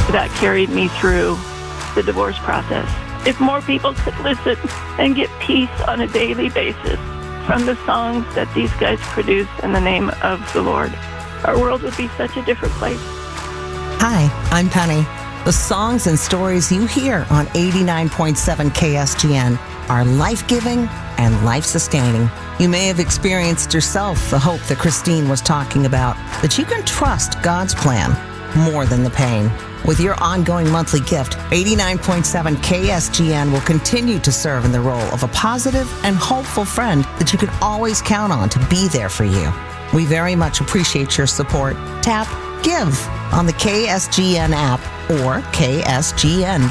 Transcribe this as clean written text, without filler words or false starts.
that carried me through the divorce process. If more people could listen and get peace on a daily basis from the songs that these guys produce in the name of the Lord, our world would be such a different place. Hi, I'm Penny. The songs and stories you hear on 89.7 KSGN are life-giving and life-sustaining. You may have experienced yourself the hope that Christine was talking about, that you can trust God's plan more than the pain. With your ongoing monthly gift, 89.7 KSGN will continue to serve in the role of a positive and hopeful friend that you can always count on to be there for you. We very much appreciate your support. Tap Give on the KSGN app or KSGN.com.